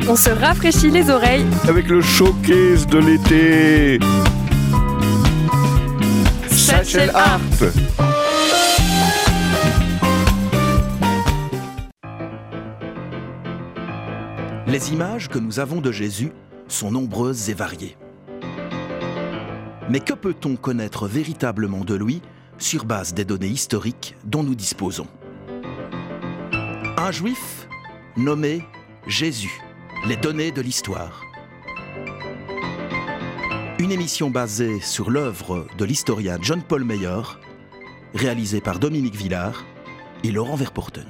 On se rafraîchit les oreilles avec le showcase de l'été. Satchel Art. Les images que nous avons de Jésus sont nombreuses et variées. Mais que peut-on connaître véritablement de lui sur base des données historiques dont nous disposons ? Un juif nommé Jésus, les données de l'histoire. Une émission basée sur l'œuvre de l'historien John Paul Meyer, réalisée par Dominique Villard et Laurent Verpoorten.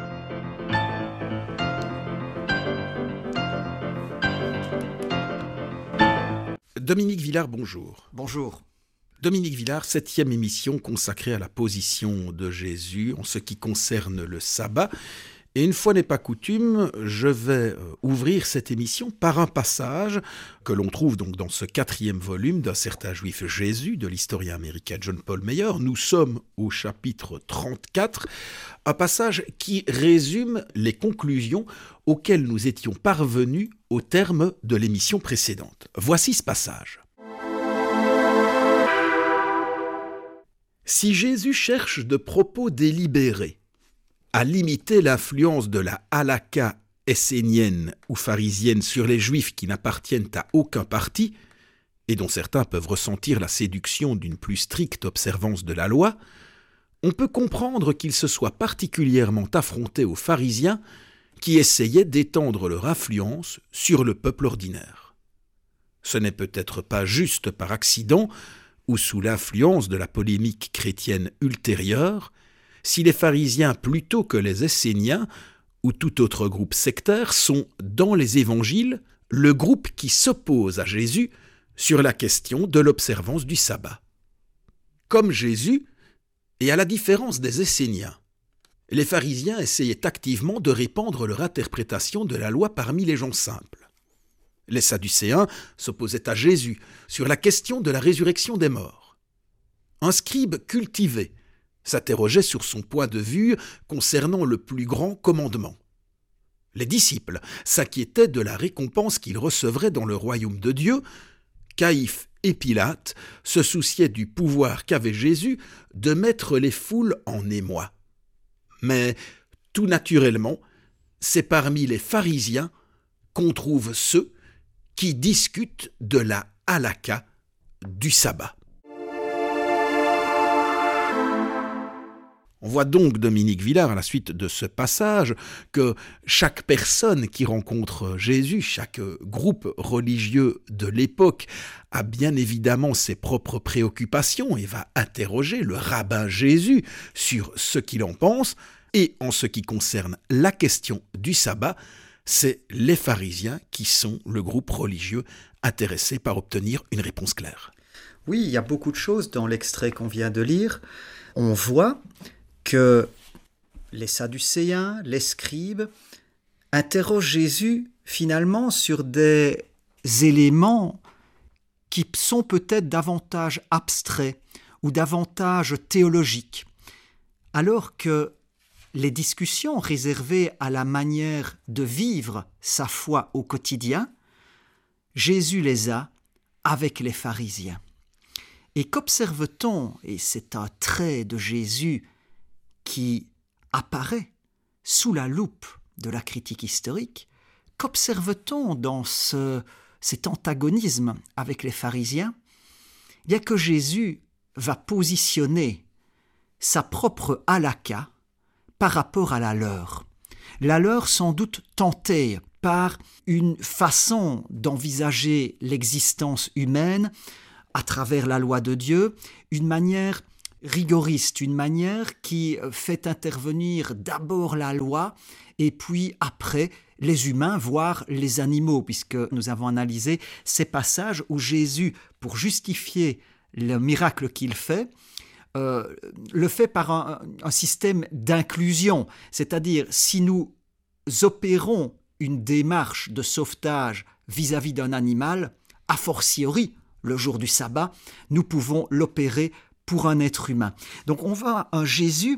Dominique Villard, bonjour. Bonjour. Dominique Villard, 7e émission consacrée à la position de Jésus en ce qui concerne le sabbat. Et une fois n'est pas coutume, je vais ouvrir cette émission par un passage que l'on trouve donc dans ce 4e volume d'un certain juif Jésus de l'historien américain John Paul Meyer. Nous sommes au chapitre 34, un passage qui résume les conclusions auxquelles nous étions parvenus au terme de l'émission précédente. Voici ce passage. Si Jésus cherche de propos délibérés à limiter l'influence de la halakha essénienne ou pharisienne sur les Juifs qui n'appartiennent à aucun parti, et dont certains peuvent ressentir la séduction d'une plus stricte observance de la loi, on peut comprendre qu'il se soit particulièrement affronté aux pharisiens qui essayaient d'étendre leur influence sur le peuple ordinaire. Ce n'est peut-être pas juste par accident ou sous l'influence de la polémique chrétienne ultérieure, si les pharisiens plutôt que les esséniens ou tout autre groupe sectaire sont, dans les évangiles, le groupe qui s'oppose à Jésus sur la question de l'observance du sabbat. Comme Jésus, et à la différence des esséniens, les pharisiens essayaient activement de répandre leur interprétation de la loi parmi les gens simples. Les sadducéens s'opposaient à Jésus sur la question de la résurrection des morts. Un scribe cultivé s'interrogeait sur son point de vue concernant le plus grand commandement. Les disciples s'inquiétaient de la récompense qu'ils recevraient dans le royaume de Dieu. Caïphe et Pilate se souciaient du pouvoir qu'avait Jésus de mettre les foules en émoi. Mais, tout naturellement, c'est parmi les pharisiens qu'on trouve ceux qui discutent de la halakha du sabbat. On voit donc, Dominique Villard, à la suite de ce passage, que chaque personne qui rencontre Jésus, chaque groupe religieux de l'époque, a bien évidemment ses propres préoccupations et va interroger le rabbin Jésus sur ce qu'il en pense. Et en ce qui concerne la question du sabbat, c'est les pharisiens qui sont le groupe religieux intéressé par obtenir une réponse claire. Oui, il y a beaucoup de choses dans l'extrait qu'on vient de lire. On voit que les sadducéens, les scribes, interrogent Jésus finalement sur des éléments qui sont peut-être davantage abstraits ou davantage théologiques, alors que les discussions réservées à la manière de vivre sa foi au quotidien, Jésus les a avec les pharisiens. Et qu'observe-t-on, et c'est un trait de Jésus qui apparaît sous la loupe de la critique historique, qu'observe-t-on dans cet antagonisme avec les pharisiens ? Il y a que Jésus va positionner sa propre halakha par rapport à la leur. La leur sans doute tentée par une façon d'envisager l'existence humaine à travers la loi de Dieu, une manière rigoriste, une manière qui fait intervenir d'abord la loi et puis après les humains, voire les animaux, puisque nous avons analysé ces passages où Jésus, pour justifier le miracle qu'il fait, le fait par un système d'inclusion, c'est-à-dire si nous opérons une démarche de sauvetage vis-à-vis d'un animal, a fortiori, le jour du sabbat, nous pouvons l'opérer pour un être humain. Donc on voit un Jésus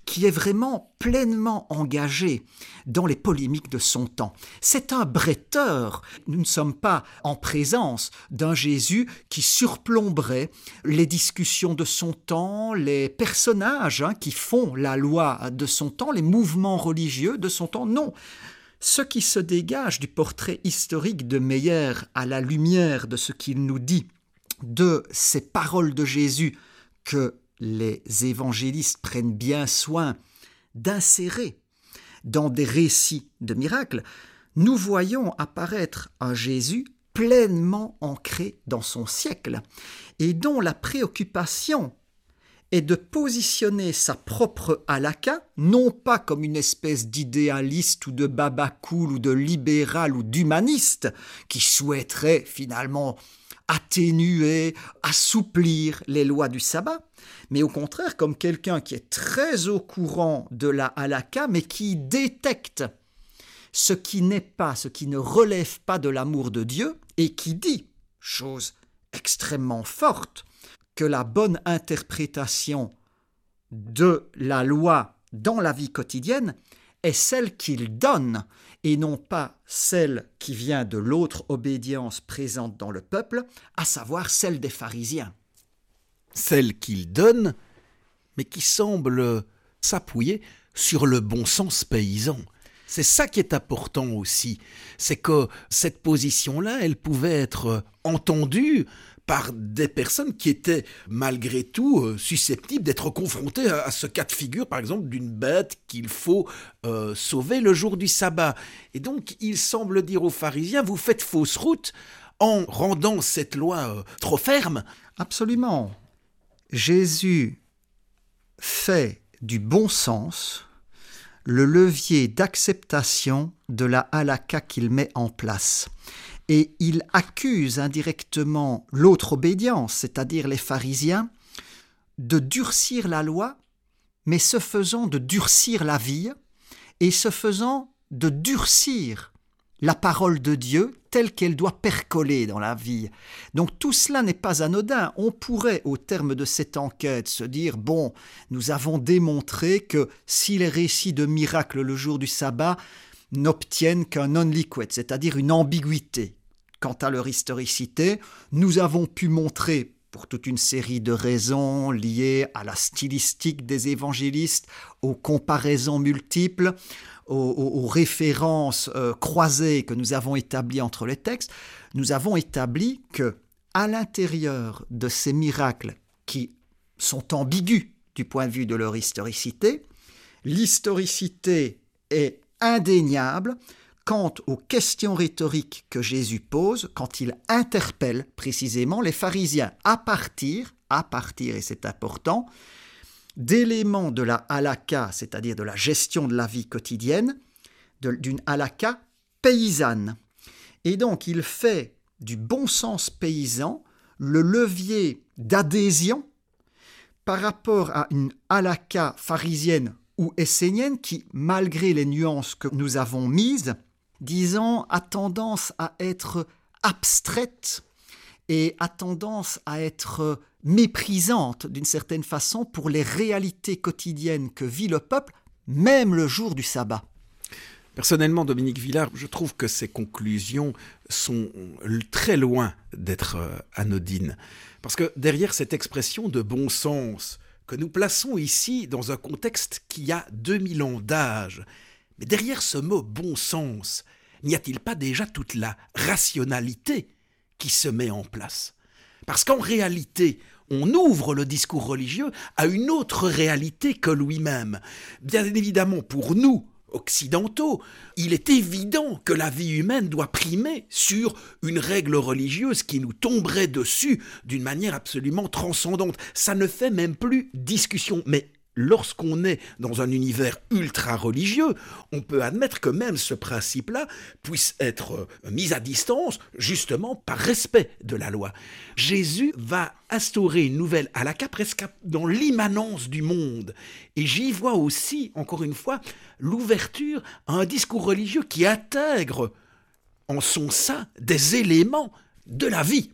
qui est vraiment pleinement engagé dans les polémiques de son temps. C'est un bretteur. Nous ne sommes pas en présence d'un Jésus qui surplomberait les discussions de son temps, les personnages qui font la loi de son temps, les mouvements religieux de son temps. Non. Ce qui se dégage du portrait historique de Meyer à la lumière de ce qu'il nous dit de ces paroles de Jésus que les évangélistes prennent bien soin d'insérer dans des récits de miracles, nous voyons apparaître un Jésus pleinement ancré dans son siècle et dont la préoccupation est de positionner sa propre halakha, non pas comme une espèce d'idéaliste ou de baba cool ou de libéral ou d'humaniste qui souhaiterait finalement atténuer, assouplir les lois du sabbat, mais au contraire comme quelqu'un qui est très au courant de la halakha, mais qui détecte ce qui n'est pas, ce qui ne relève pas de l'amour de Dieu, et qui dit, chose extrêmement forte, que la bonne interprétation de la loi dans la vie quotidienne est celle qu'il donne et non pas celle qui vient de l'autre obédience présente dans le peuple, à savoir celle des pharisiens. Celle qu'il donne, mais qui semble s'appuyer sur le bon sens paysan. C'est ça qui est important aussi, c'est que cette position-là, elle pouvait être entendue par des personnes qui étaient malgré tout susceptibles d'être confrontées à ce cas de figure, par exemple, d'une bête qu'il faut sauver le jour du sabbat. Et donc, il semble dire aux pharisiens, vous faites fausse route en rendant cette loi trop ferme. Absolument. Jésus fait du bon sens le levier d'acceptation de la halakha qu'il met en place. Et il accuse indirectement l'autre obédience, c'est-à-dire les pharisiens, de durcir la loi, mais ce faisant de durcir la vie, et ce faisant de durcir la parole de Dieu telle qu'elle doit percoler dans la vie. Donc tout cela n'est pas anodin. On pourrait, au terme de cette enquête, se dire, bon, nous avons démontré que si les récits de miracles le jour du sabbat n'obtiennent qu'un non-liquid, c'est-à-dire une ambiguïté. Quant à leur historicité, nous avons pu montrer, pour toute une série de raisons liées à la stylistique des évangélistes, aux comparaisons multiples, aux références croisées que nous avons établies entre les textes, nous avons établi que, à l'intérieur de ces miracles qui sont ambigus du point de vue de leur historicité, l'historicité est indéniable quant aux questions rhétoriques que Jésus pose quand il interpelle précisément les pharisiens à partir, et c'est important, d'éléments de la halakha, c'est-à-dire de la gestion de la vie quotidienne, d'une halakha paysanne. Et donc il fait du bon sens paysan le levier d'adhésion par rapport à une halakha pharisienne ou essénienne qui, malgré les nuances que nous avons mises, disons, a tendance à être abstraite et a tendance à être méprisante d'une certaine façon pour les réalités quotidiennes que vit le peuple, même le jour du sabbat. Personnellement, Dominique Villard, je trouve que ces conclusions sont très loin d'être anodines. Parce que derrière cette expression de bon sens que nous plaçons ici dans un contexte qui a 2000 ans d'âge, mais derrière ce mot bon sens, n'y a-t-il pas déjà toute la rationalité qui se met en place ? Parce qu'en réalité, on ouvre le discours religieux à une autre réalité que lui-même. Bien évidemment, pour nous, occidentaux, il est évident que la vie humaine doit primer sur une règle religieuse qui nous tomberait dessus d'une manière absolument transcendante. Ça ne fait même plus discussion. Mais lorsqu'on est dans un univers ultra-religieux, on peut admettre que même ce principe-là puisse être mis à distance, justement par respect de la loi. Jésus va instaurer une nouvelle halakha presque dans l'immanence du monde. Et j'y vois aussi, encore une fois, l'ouverture à un discours religieux qui intègre en son sein des éléments de la vie.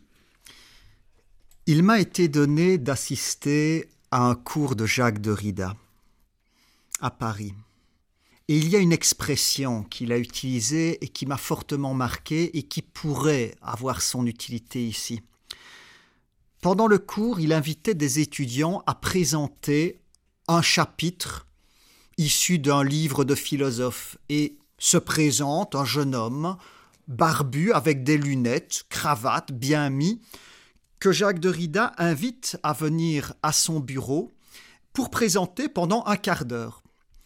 Il m'a été donné d'assister à un cours de Jacques Derrida. à Paris. Et il y a une expression qu'il a utilisée et qui m'a fortement marqué et qui pourrait avoir son utilité ici. Pendant le cours, il invitait des étudiants à présenter un chapitre issu d'un livre de philosophe. Et se présente un jeune homme barbu avec des lunettes, cravate bien mis, que Jacques Derrida invite à venir à son bureau pour présenter pendant un quart d'heure.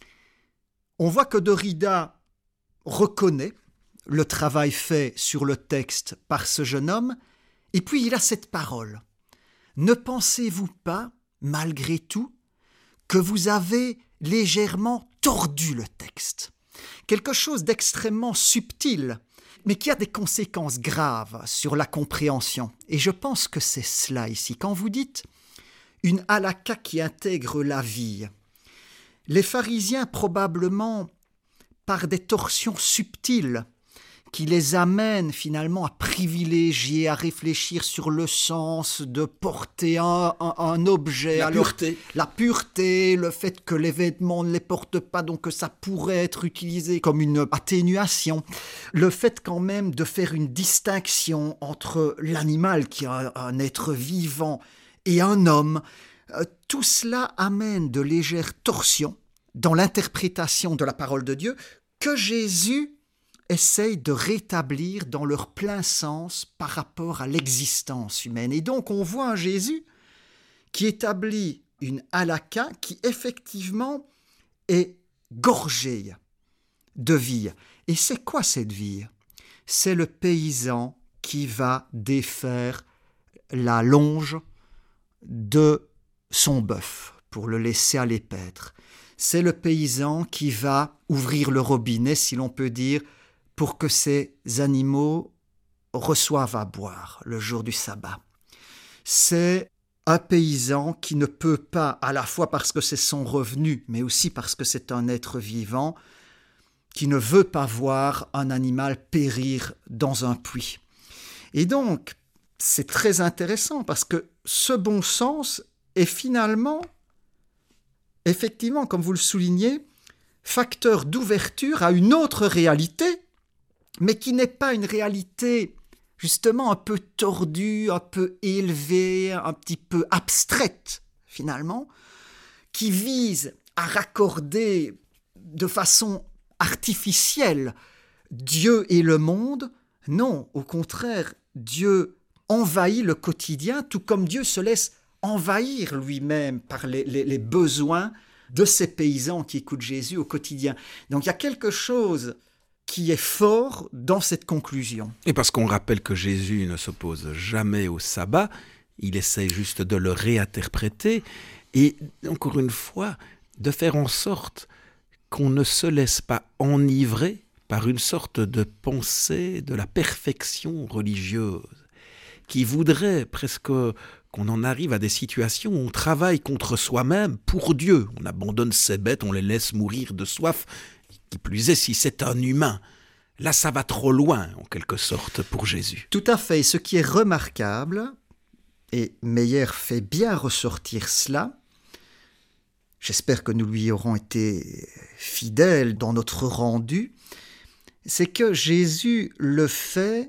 On voit que Derrida reconnaît le travail fait sur le texte par ce jeune homme, et puis il a cette parole. « Ne pensez-vous pas, malgré tout, que vous avez légèrement tordu le texte ?» Quelque chose d'extrêmement subtil, mais qui a des conséquences graves sur la compréhension. Et je pense que c'est cela ici. Quand vous dites « une halakha qui intègre la vie », les pharisiens, probablement par des torsions subtiles, qui les amènent finalement à privilégier, à réfléchir sur le sens de porter un objet. La pureté, le fait que les vêtements ne les portent pas, donc que ça pourrait être utilisé comme une atténuation. Le fait quand même de faire une distinction entre l'animal qui est un être vivant et un homme. Tout cela amène de légères torsions dans l'interprétation de la parole de Dieu que Jésus essaye de rétablir dans leur plein sens par rapport à l'existence humaine. Et donc on voit un Jésus qui établit une halakha qui effectivement est gorgée de vie. Et c'est quoi cette vie ? C'est le paysan qui va défaire la longe de son bœuf pour le laisser aller paître. C'est le paysan qui va ouvrir le robinet, si l'on peut dire, pour que ces animaux reçoivent à boire le jour du sabbat. C'est un paysan qui ne peut pas, à la fois parce que c'est son revenu, mais aussi parce que c'est un être vivant, qui ne veut pas voir un animal périr dans un puits. Et donc, c'est très intéressant parce que ce bon sens est finalement, effectivement, comme vous le soulignez, facteur d'ouverture à une autre réalité, mais qui n'est pas une réalité justement un peu tordue, un peu élevée, un petit peu abstraite finalement, qui vise à raccorder de façon artificielle Dieu et le monde. Non, au contraire, Dieu envahit le quotidien, tout comme Dieu se laisse envahir lui-même par les besoins de ces paysans qui écoutent Jésus au quotidien. Donc il y a quelque chose qui est fort dans cette conclusion. Et parce qu'on rappelle que Jésus ne s'oppose jamais au sabbat, il essaie juste de le réinterpréter et, encore une fois, de faire en sorte qu'on ne se laisse pas enivrer par une sorte de pensée de la perfection religieuse qui voudrait presque qu'on en arrive à des situations où on travaille contre soi-même pour Dieu. On abandonne ses bêtes, on les laisse mourir de soif. Qui plus est, si c'est un humain, là ça va trop loin en quelque sorte pour Jésus. Tout à fait. Ce qui est remarquable, et Meyer fait bien ressortir cela, j'espère que nous lui aurons été fidèles dans notre rendu, c'est que Jésus le fait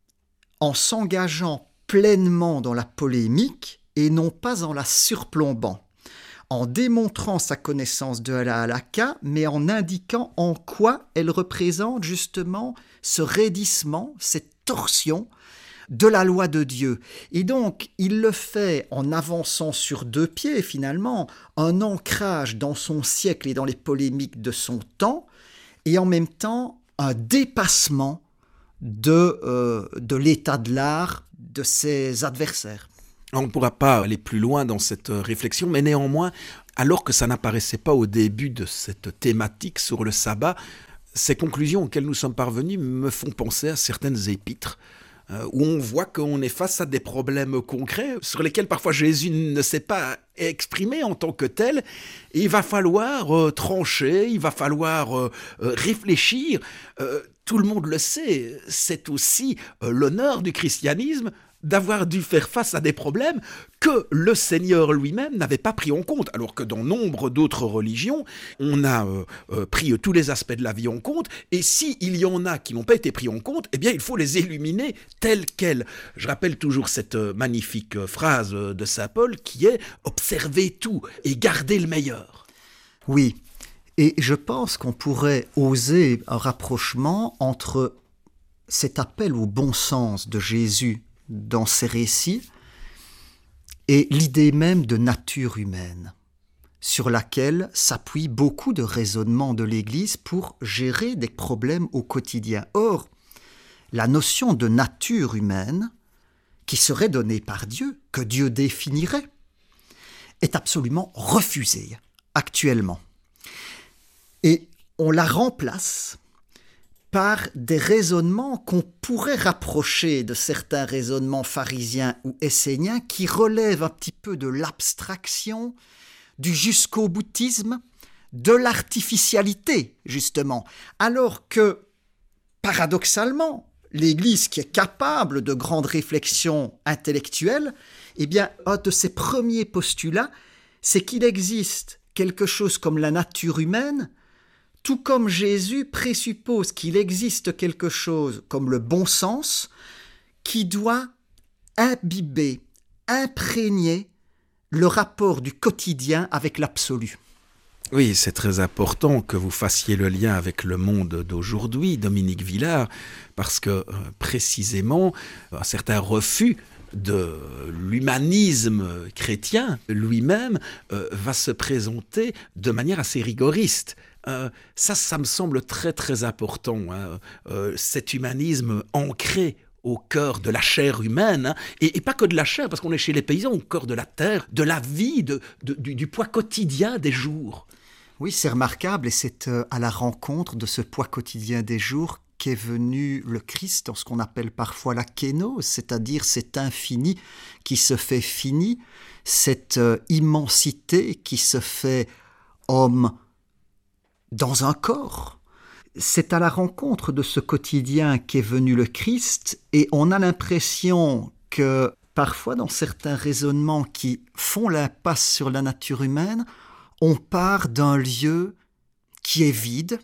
en s'engageant pleinement dans la polémique et non pas en la surplombant, en démontrant sa connaissance de la halakha, mais en indiquant en quoi elle représente justement ce raidissement, cette torsion de la loi de Dieu. Et donc, il le fait en avançant sur deux pieds, finalement, un ancrage dans son siècle et dans les polémiques de son temps, et en même temps, un dépassement de l'état de l'art de ses adversaires. On ne pourra pas aller plus loin dans cette réflexion, mais néanmoins, alors que ça n'apparaissait pas au début de cette thématique sur le sabbat, ces conclusions auxquelles nous sommes parvenus me font penser à certaines épîtres, où on voit qu'on est face à des problèmes concrets sur lesquels parfois Jésus ne s'est pas exprimé en tant que tel, et il va falloir trancher, il va falloir réfléchir. Tout le monde le sait, c'est aussi l'honneur du christianisme d'avoir dû faire face à des problèmes que le Seigneur lui-même n'avait pas pris en compte, alors que dans nombre d'autres religions, on a pris tous les aspects de la vie en compte, et s'il y en a qui n'ont pas été pris en compte, eh bien il faut les éliminer tels quels. Je rappelle toujours cette magnifique phrase de saint Paul qui est « observez tout et gardez le meilleur ». Oui, et je pense qu'on pourrait oser un rapprochement entre cet appel au bon sens de Jésus dans ses récits et l'idée même de nature humaine, sur laquelle s'appuient beaucoup de raisonnements de l'Église pour gérer des problèmes au quotidien. Or, la notion de nature humaine, qui serait donnée par Dieu, que Dieu définirait, est absolument refusée actuellement. Et on la remplace par des raisonnements qu'on pourrait rapprocher de certains raisonnements pharisiens ou esséniens qui relèvent un petit peu de l'abstraction, du jusqu'au-boutisme, de l'artificialité, justement. Alors que, paradoxalement, l'Église qui est capable de grandes réflexions intellectuelles, eh bien, un de ses premiers postulats, c'est qu'il existe quelque chose comme la nature humaine, tout comme Jésus présuppose qu'il existe quelque chose comme le bon sens qui doit imbiber, imprégner le rapport du quotidien avec l'absolu. Oui, c'est très important que vous fassiez le lien avec le monde d'aujourd'hui, Dominique Villard, parce que précisément, un certain refus de l'humanisme chrétien lui-même va se présenter de manière assez rigoriste. Ça me semble très très important, cet humanisme ancré au cœur de la chair humaine, et pas que de la chair, parce qu'on est chez les paysans, au cœur de la terre, de la vie, du poids quotidien des jours. Oui, c'est remarquable, et c'est à la rencontre de ce poids quotidien des jours qu'est venu le Christ dans ce qu'on appelle parfois la kénose, c'est-à-dire cet infini qui se fait fini, cette immensité qui se fait homme dans un corps. C'est à la rencontre de ce quotidien qu'est venu le Christ, et on a l'impression que parfois dans certains raisonnements qui font l'impasse sur la nature humaine, on part d'un lieu qui est vide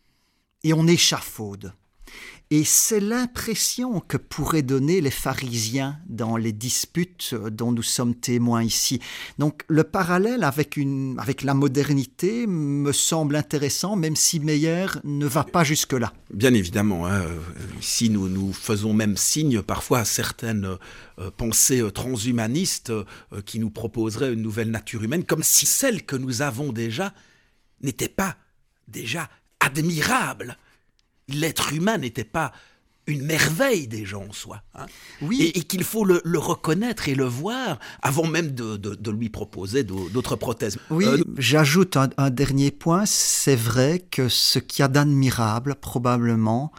et on échafaude. Et c'est l'impression que pourraient donner les pharisiens dans les disputes dont nous sommes témoins ici. Donc le parallèle avec la modernité me semble intéressant, même si Meyer ne va pas jusque-là. Bien évidemment, ici nous faisons même signe parfois à certaines pensées transhumanistes qui nous proposeraient une nouvelle nature humaine, comme si celle que nous avons déjà n'était pas déjà admirable. L'être humain n'était pas une merveille déjà en soi. Oui. Et qu'il faut le reconnaître et le voir avant même de lui proposer d'autres prothèses. Oui, j'ajoute un dernier point. C'est vrai que ce qu'il y a d'admirable, probablement,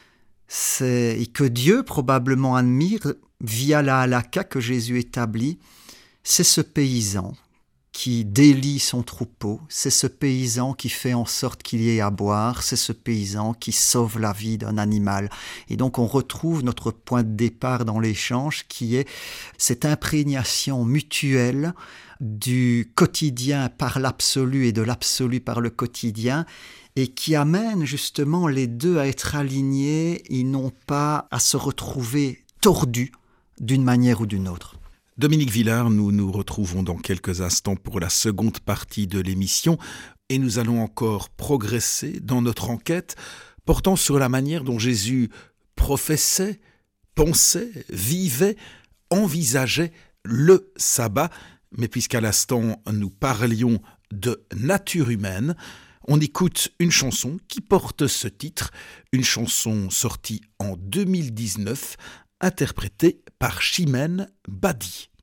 et que Dieu probablement admire via la halakha que Jésus établit, c'est ce paysan qui délie son troupeau, c'est ce paysan qui fait en sorte qu'il y ait à boire, c'est ce paysan qui sauve la vie d'un animal. Et donc on retrouve notre point de départ dans l'échange qui est cette imprégnation mutuelle du quotidien par l'absolu et de l'absolu par le quotidien, et qui amène justement les deux à être alignés et non pas à se retrouver tordus d'une manière ou d'une autre. Dominique Villard, nous nous retrouvons dans quelques instants pour la seconde partie de l'émission et nous allons encore progresser dans notre enquête portant sur la manière dont Jésus professait, pensait, vivait, envisageait le sabbat. Mais puisqu'à l'instant nous parlions de nature humaine, on écoute une chanson qui porte ce titre, une chanson sortie en 2019, interprétée par Chimène Badi.